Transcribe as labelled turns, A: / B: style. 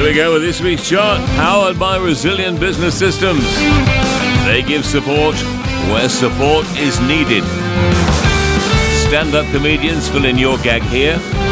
A: we go with this week's chart, powered by Resilient Business Systems. They give support where support is needed. Stand-up comedians fill in your gag here.